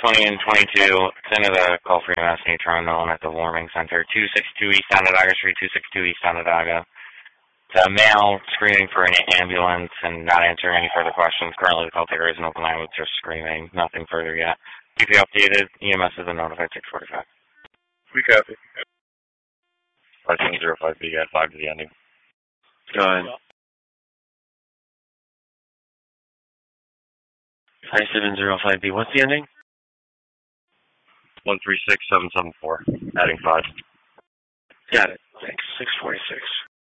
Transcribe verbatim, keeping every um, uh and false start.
twenty and twenty-two, send the call for your mass neutron known at the warming center, two sixty-two East Onondaga Street, two sixty-two East Onondaga. The male screaming for an ambulance and not answering any further questions. Currently, the call taker is an open line with just screaming. Nothing further yet. Keep you updated. E M S has been notified six forty-five. We copy. five seven zero five B, add five to the ending. Go ahead. five seven zero five B, what's the ending? one three six seven seven four, adding five. Got it. Thanks. six forty-six.